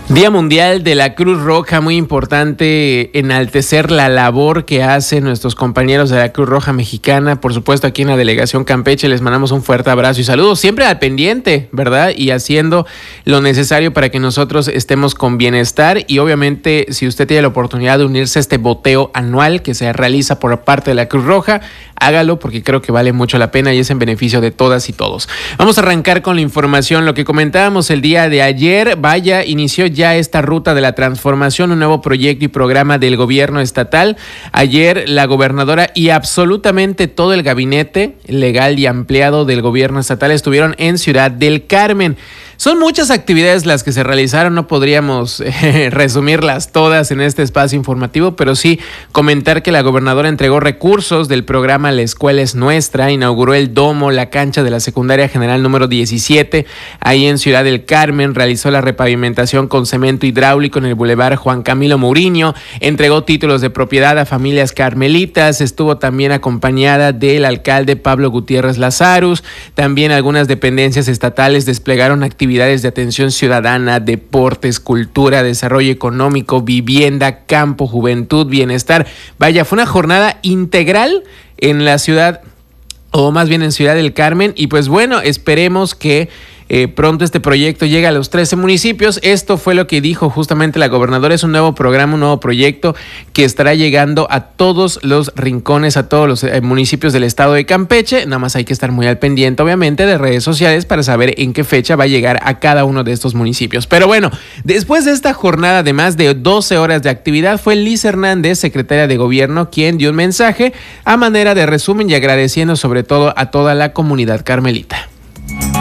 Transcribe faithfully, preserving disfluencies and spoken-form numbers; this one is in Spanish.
Día Mundial de la Cruz Roja, muy importante enaltecer la labor que hacen nuestros compañeros de la Cruz Roja Mexicana. Por supuesto, aquí en la Delegación Campeche les mandamos un fuerte abrazo y saludos, siempre al pendiente, ¿verdad? Y haciendo lo necesario para que nosotros estemos con bienestar. Y obviamente, si usted tiene la oportunidad de unirse a este boteo anual que se realiza por parte de la Cruz Roja, hágalo porque creo que vale mucho la pena y es en beneficio de todas y todos. Vamos a arrancar con la información. Lo que comentábamos el día de ayer, vaya, inició ya esta ruta de la transformación, un nuevo proyecto y programa del gobierno estatal. Ayer la gobernadora y absolutamente todo el gabinete legal y ampliado del gobierno estatal estuvieron en Ciudad del Carmen. Son muchas actividades las que se realizaron, no podríamos eh, resumirlas todas en este espacio informativo, pero sí comentar que la gobernadora entregó recursos del programa La Escuela es Nuestra, inauguró el domo, la cancha de la secundaria general número diecisiete, ahí en Ciudad del Carmen, realizó la repavimentación con cemento hidráulico en el Boulevard Juan Camilo Mourinho, entregó títulos de propiedad a familias carmelitas, estuvo también acompañada del alcalde Pablo Gutiérrez Lazarus, también algunas dependencias estatales desplegaron actividades actividades de atención ciudadana, deportes, cultura, desarrollo económico, vivienda, campo, juventud, bienestar. Vaya, fue una jornada integral en la ciudad, o más bien en Ciudad del Carmen, y pues bueno, esperemos que Eh, pronto este proyecto llega a los trece municipios. Esto fue lo que dijo justamente la gobernadora. Es un nuevo programa, un nuevo proyecto que estará llegando a todos los rincones, a todos los eh, municipios del estado de Campeche. Nada más hay que estar muy al pendiente, obviamente, de redes sociales para saber en qué fecha va a llegar a cada uno de estos municipios. Pero bueno, después de esta jornada de más de doce horas de actividad, fue Liz Hernández, secretaria de gobierno, quien dio un mensaje a manera de resumen y agradeciendo sobre todo a toda la comunidad carmelita.